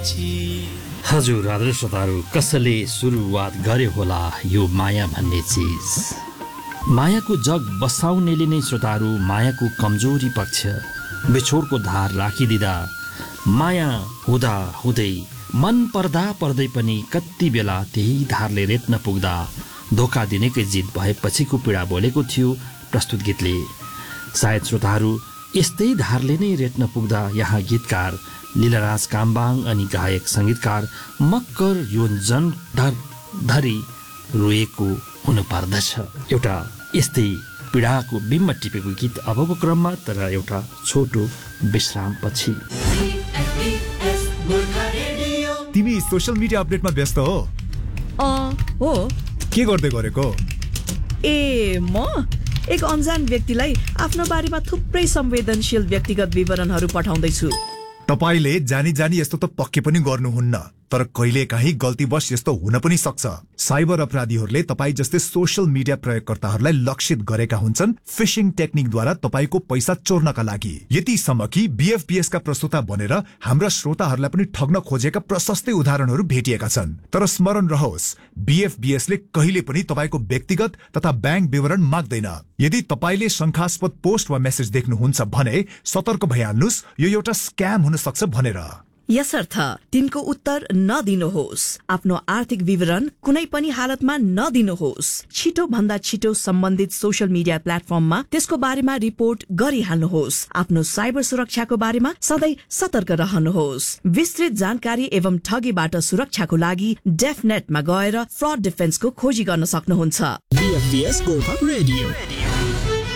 हजुर आदरणीय श्रोताहरू, कसले सुरुवात गरे होला यो माया भन्ने चिज? मायाको जग बसाउनेले नै श्रोताहरू मायाको कमजोरी पक्ष बिछोडको धार राखिदिँदा, माया हुँदा हुँदै मन पर्दा पर्दै पनि कति बेला त्यही धारले रेट्न पुग्दा धोका दिनेकै जित भएपछिको पीडा बोलेको थियो प्रस्तुत गीतले। सायद श्रोताहरू यस्तै धारले नै रेट्न पुग्दा यहाँ गीतकार लीलाराज काम्बाङ अनि गायक संगीतकार मक्कर योन्जन धरी रोएको हुनु पर्दछ। एउटा यस्तै पीडाको बिम्ब टिपेको गीत अबको क्रममा, तर एउटा छोटो विश्राम पछि। तिमी सोशल मिडिया अपडेटमा व्यस्त हो? हो। के गर्दै गरेको? म एक अनजान व्यक्तिलाई आफ्नो बारेमा थुप्रै संवेदनशील व्यक्तिगत विवरणहरू पठाउँदैछु। तपाईले जानी जानी यस्तो त पक्कै पनि गर्नुहुन्न, तर कहिलेकाहीँ गल्तीवश यस्तो हुन पनि सक्छ। साइबर अपराधीहरूले तपाई जस्तै सोशल मिडिया प्रयोगकर्ताहरूलाई लक्षित गरेका हुन्छन् फिशिङ टेक्निकद्वारा तपाईको पैसा चोर्नका लागि। यतिसम्म कि बीएफपीएस का प्रस्तोता बनेर हाम्रा श्रोताहरूलाई पनि ठग्न खोजेका प्रशस्तै उदाहरणहरू भेटिएका छन्। तर स्मरण रहोस्, बीएफपीएस ले कहिले पनि तपाईको व्यक्तिगत तथा ब्याङ्क विवरण माग्दैन। यदि तपाईले शंकास्पद पोस्ट वा मेसेज देख्नुहुन्छ भने सतर्क भइहाल्नुस्, यो एउटा स्क्याम हुन सक्छ भनेर। यसर्थ तिनको उत्तर नदिनुहोस्। आफ्नो आर्थिक विवरण कुनै पनि हालतमा नदिनुहोस्। छिटो भन्दा छिटो सम्बन्धित सोशल मिडिया प्लेटफर्ममा त्यसको बारेमा रिपोर्ट गरिहाल्नुहोस्। आफ्नो साइबर सुरक्षाको बारेमा सधैँ सतर्क रहनुहोस्। विस्तृत जानकारी एवं ठगीबाट सुरक्षाको लागि डेफनेटमा गएर फ्रड डिफेन्सको खोजी गर्न सक्नुहुन्छ। BFPS golf radio.